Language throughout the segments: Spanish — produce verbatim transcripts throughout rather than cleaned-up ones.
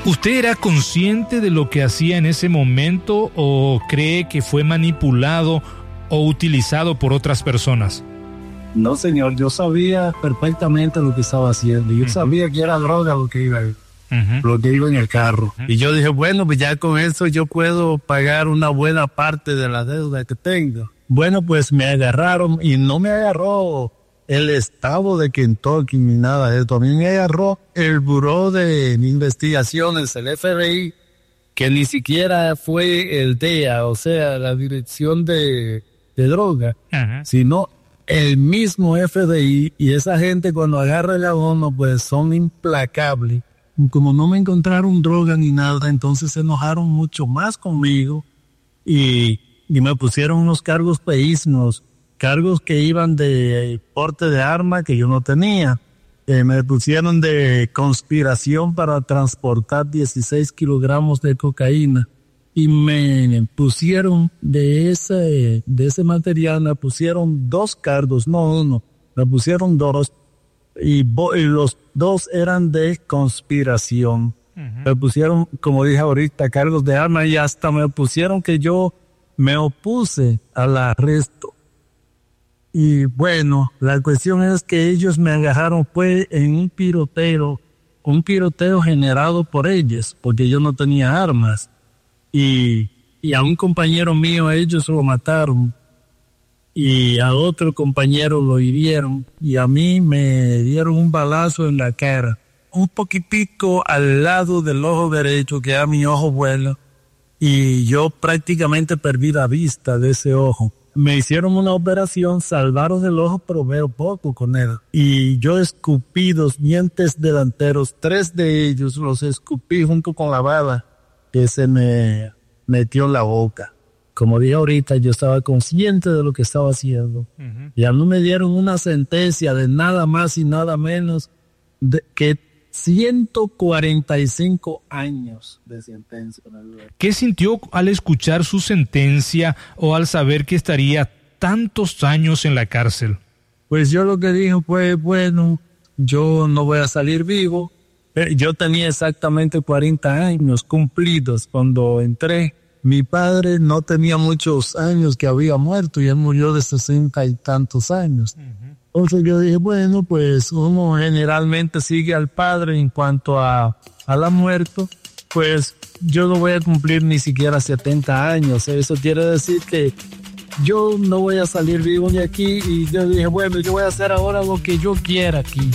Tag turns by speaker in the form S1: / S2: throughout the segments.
S1: ¿Usted era consciente de lo que hacía en ese momento o cree que fue manipulado o utilizado por otras personas?
S2: No, señor, yo sabía perfectamente lo que estaba haciendo. Yo uh-huh. sabía que era droga lo que iba, uh-huh. lo que iba en el carro. Uh-huh. Y yo dije, bueno, pues ya con eso yo puedo pagar una buena parte de la deuda que tengo. Bueno, pues me agarraron y no me agarró el estado de Kentucky ni nada de esto. A mí me agarró el Buró de Investigaciones, el F B I, que ni siquiera fue el D E A, o sea, la Dirección de, de Droga, uh-huh. sino el mismo F B I. Y esa gente cuando agarra el abono, pues son implacables. Como no me encontraron droga ni nada, entonces se enojaron mucho más conmigo y, y me pusieron unos cargos feísimos. Cargos que iban de porte de arma que yo no tenía. Eh, me pusieron de conspiración para transportar dieciséis kilogramos de cocaína. Y me pusieron de ese, de ese material, me pusieron dos cargos, no uno, me pusieron dos. Y, bo- y los dos eran de conspiración. Uh-huh. Me pusieron, como dije ahorita, cargos de arma y hasta me pusieron que yo me opuse al arresto. Y bueno, la cuestión es que ellos me agarraron fue en un tiroteo, un tiroteo generado por ellos, porque yo no tenía armas. Y, y a un compañero mío ellos lo mataron. Y a otro compañero lo hirieron. Y a mí me dieron un balazo en la cara. Un poquitico al lado del ojo derecho, que era mi ojo bueno. Y yo prácticamente perdí la vista de ese ojo. Me hicieron una operación, salvaron el ojo, pero veo poco con él. Y yo escupí dos dientes delanteros, tres de ellos los escupí junto con la bala que se me metió en la boca. Como dije ahorita, yo estaba consciente de lo que estaba haciendo. Uh-huh. Ya no me dieron una sentencia de nada más y nada menos de que ciento cuarenta y cinco años de sentencia.
S1: ¿Qué sintió al escuchar su sentencia o al saber que estaría tantos años en la cárcel?
S2: Pues yo lo que dije fue, bueno, yo no voy a salir vivo. Yo tenía exactamente cuarenta años cumplidos cuando entré. Mi padre no tenía muchos años que había muerto y él murió de sesenta y tantos años. Uh-huh. Entonces yo dije, bueno, pues uno generalmente sigue al padre en cuanto a, a la muerte, pues yo no voy a cumplir ni siquiera setenta años. Eso quiere decir que yo no voy a salir vivo de aquí y yo dije, bueno, yo voy a hacer ahora lo que yo quiera aquí.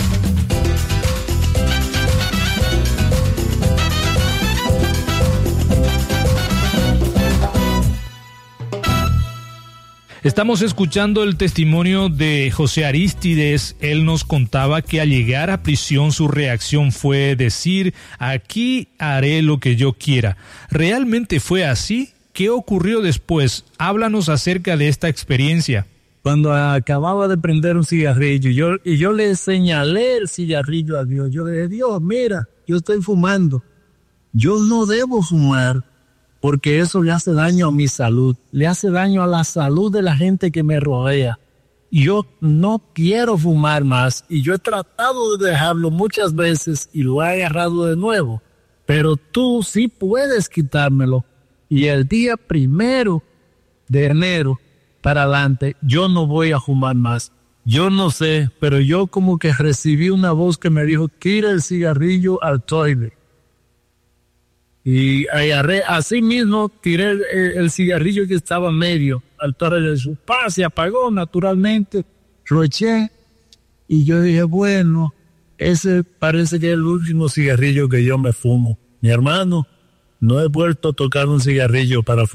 S1: Estamos escuchando el testimonio de José Arístides. Él nos contaba que al llegar a prisión su reacción fue decir, aquí haré lo que yo quiera. ¿Realmente fue así? ¿Qué ocurrió después? Háblanos acerca de esta experiencia.
S2: Cuando acababa de prender un cigarrillo yo, y yo le señalé el cigarrillo a Dios, yo le dije, Dios, mira, yo estoy fumando. Yo no debo fumar. Porque eso le hace daño a mi salud, le hace daño a la salud de la gente que me rodea. Yo no quiero fumar más y yo he tratado de dejarlo muchas veces y lo he agarrado de nuevo. Pero tú sí puedes quitármelo. Y el día primero de enero para adelante yo no voy a fumar más. Yo no sé, pero yo como que recibí una voz que me dijo, tira el cigarrillo al toilet. Y agarré, así mismo tiré el, el cigarrillo que estaba medio al torre de su paz, se apagó naturalmente, lo eché y yo dije, bueno, ese parece que es el último cigarrillo que yo me fumo. Mi hermano, no he vuelto a tocar un cigarrillo para fumar.